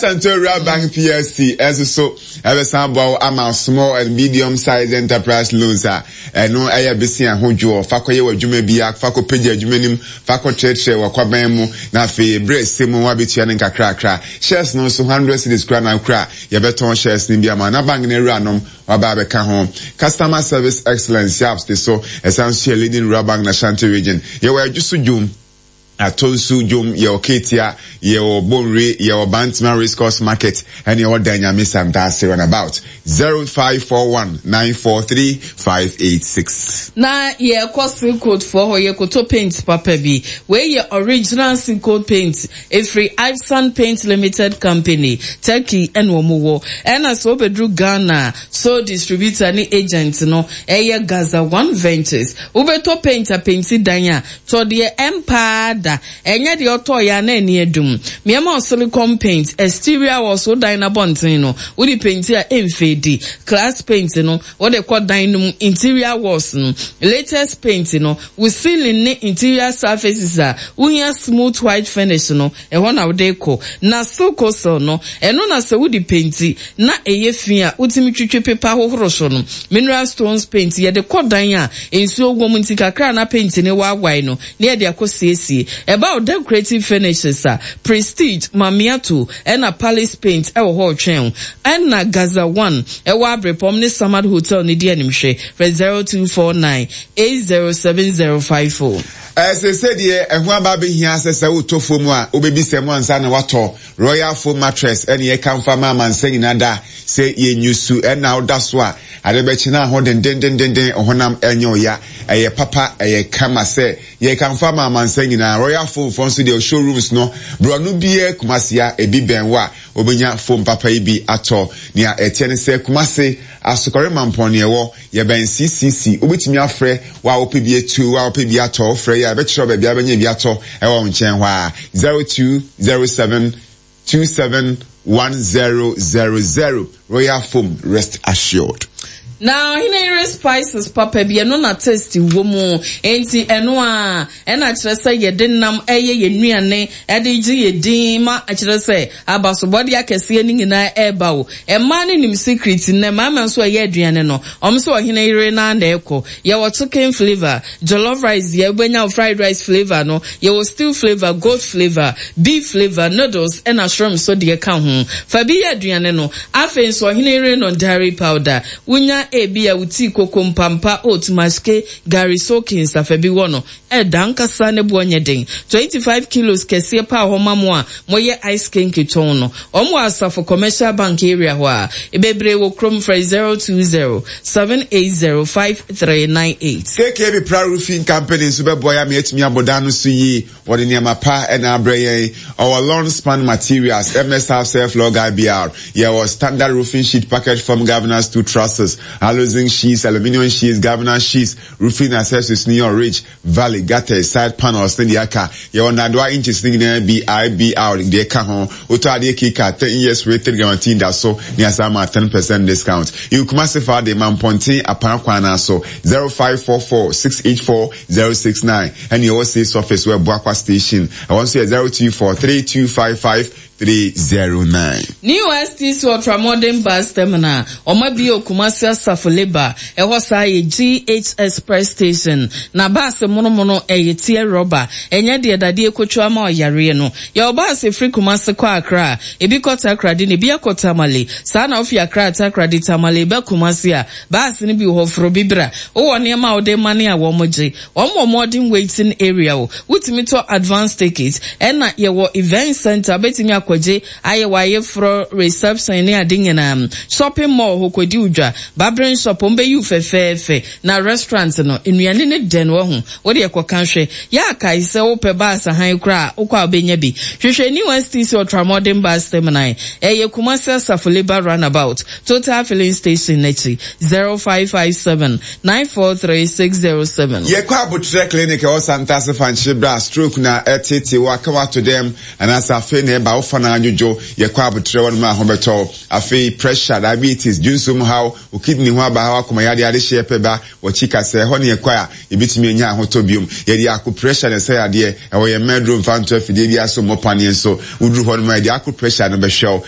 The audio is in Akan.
Asanto Bank PLC as so ever sambo ama small and medium size enterprise loans and no aya bisi and hojo fakoye wa dwuma bia fako page adwuma nim fako trade wa kwaban mu na fe brace semu wa bitua ne kakra shares no so 100 cedis kra na kra ye beton shares ni bia ma na bank na ranom wa ba be ka ho customer service excellence yaps de so essential leading rural bank na Shanti region ye wa adwusu dwum Atonsu Jom, your Katia, your Bonre, your Bantman Race Course Market, and your Dynamic Santasi runabout 0541-943-586. Na ye cost code for your Koto Paint Papa B, where your original code paint, a free Ipson Paint Limited Company, Turkey and Womowo, and as Obedru Ghana, so distributor ni agent no, a Gaza One Ventures, Ubeto Paint a painted Danya, to the Empire. Enya de otoya na eni edum miema silicone paint exterior was so dina bontin no wo di paint a emfedi class paint no wo de kwa dinum interior walls no latest paint no we ceiling ne interior surfaces a wo hia smooth white finish no e ho na wo de ko na soko so no eno na se wo di paint na eye fi a utimi twetwe paper hohoro so no mineral stones paint ye de kwa dan a ensuo gwom ntikakra na paint ne wa agwai no ne ye de akosiesie about decorative finishes Prestige Mamiato and a Palace Paint ho twen and na Gaza One Abrepom ne Samad Hotel ni dia nimhwe for 0249-807054. As I said here, and one baby here says, I will to foam, Obaby Samuan San Wato, Royal Foam Mattress, and ye come from Mamma and saying nada, say ye new su, and now that's why I bet you now hold and den honam enyo ya, a papa, a kama say, ye come from Mamma and saying Royal Foam from studio showrooms no, Branu Bie, Kumasia, a bibenwa, Obinya Foam Papa Ibi ato, near a tennis Kumase, Asukore Mamponia wo, ye ben CCC, Ubitimi afre, wa opibie 2, wa opibie ato, frey. I bet you baby abenye biato e wa nchen hwa 0207271000 Royal Foam, rest assured. Now, here spices papa bi no na taste wo mu enti eno a na kire say ye denam eye ye nuane e de gi ye din ma kire say abasobode akese ni nyina eba wo e ma ne nim secret ne ma so ye aduane no omso ohene ire na na eko ye wo chicken flavor jollof rice ye benya fried rice flavor no ye wo stew flavor goat flavor beef flavor noodles and a shrimp so de ka ho fa bi ye aduane no afen so ohene ire no dairy powder wunya ebia uti kokompampa oat maske Gary Soakins afebi wono danka sane buonye den 25 kilos kese pa homa mo a moye ice cream kiton no omo asafo commercial bank area ho a ebebre wo krom for 020-780-5398 KKB Pro Roofing Company sube boya me etimi abodanu su yi wode niam pa na abreye our lawn span materials MS Half Self Log IBR yeah was standard roofing sheet package from governors to trusses housing sheets, aluminium sheets, governor sheets, roofing accessories, New York Ridge, Valley, gutters, side panels, then the aka, you on that 2 inches thing there, BIB out, the car home, Otadi Kika, 10 years rated guaranteed that so, near some 10% discount. You can massify the man Ponte, a Pankwana, so 0544-684-069, and you also see office where Buakwa Station, I want to say 024-3255-309. New STC ultra-modern bus terminal, Omabio Kumasi Safuleba, Ehosa GH Express Station, na bus mono tier rubber, enya de dadie kochuama yare no. Your bus free Kumasi kwa Accra, ebikota Accra di bia kota male, sana ofi Accra Accra di tamale be Kumasi a, bus ni bi hofro bibra. O woni ma ode mane a womoje. Omo modern waiting area o. Wutimi to advance tickets, ena ye wo event center betimi akwaje aye waye fro reception ni adinye na shopping mall hokodi udwa babren shop ombe yu fefefe na restaurant no enuane ne den wo hu wo de ekokanhwe ya kai se wo pe bus han kra ukwa obenya bi hwehwe ni STC ultramodern bus terminal eye Kumasi Safuleba runabout total filling station nechi 0557-943-607 ye kwa butre clinic o Santase fanchi bra stroke na etete wakawa to them and as afi ne ba ofana anjojo ye kwa butre won ma hobeto afi pressure diabetes junsum how o kidney ho aba ha akoma yade ade shepe ba wo chika se ho ne ye kwa ebitimi enya ahotobium ye di akụ pressure ne se ade e wo ye medro vanto afide bia so mopane so udru ho no ma di akụ pressure no be show